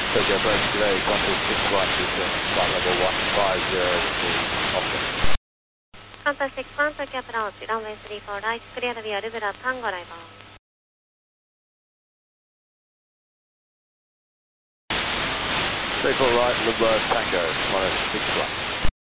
Tokyo approach today, Qantas 61 descent, flight level 150 to Auckland. Qantas 61 Tokyo approach, runway 34 right, clear via Rubela Tango arrival. Straightforward right, Rubela Tango, 161.